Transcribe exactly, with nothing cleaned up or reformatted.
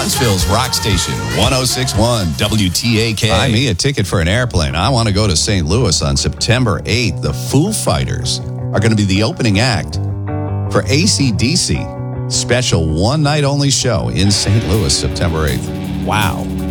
Huntsville's rock station, one oh six point one W T A K. Buy me a ticket for an airplane. I want to go to Saint Louis on September eighth. The Foo Fighters are going to be the opening act for A C D C. Special one-night only show in Saint Louis, September eighth. Wow.